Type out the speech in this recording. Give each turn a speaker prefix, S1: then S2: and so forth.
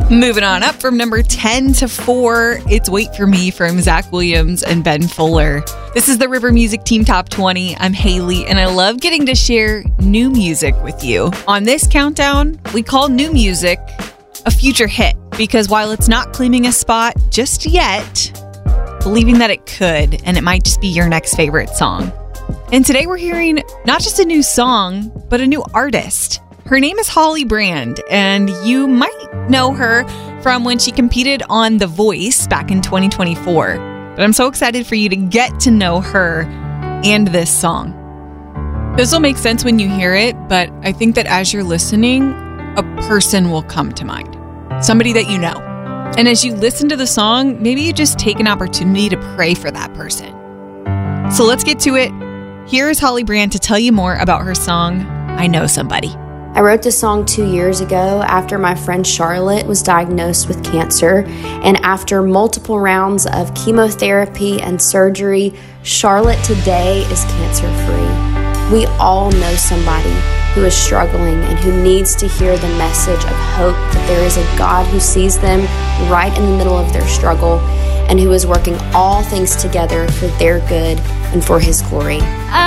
S1: Moving on up from number 10 to 4, it's Wait For Me from Zach Williams and Ben Fuller. This is the River Music Team Top 20. I'm Haley, and I love getting to share new music with you. On this countdown, we call new music a future hit, because while it's not claiming a spot just yet, believing that it could, and it might just be your next favorite song. And today we're hearing not just a new song, but a new artist. Her name is Holly Brand, and you might know her from when she competed on The Voice back in 2024. But I'm so excited for you to get to know her and this song. This will make sense when you hear it, but I think that as you're listening, a person will come to mind. Somebody that you know. And as you listen to the song, maybe you just take an opportunity to pray for that person. So let's get to it. Here is Holly Brand to tell you more about her song, I Know Somebody.
S2: I wrote this song 2 years ago after my friend Charlotte was diagnosed with cancer. And after multiple rounds of chemotherapy and surgery, Charlotte today is cancer-free. We all know somebody who is struggling and who needs to hear the message of hope that there is a God who sees them right in the middle of their struggle and who is working all things together for their good and for His glory.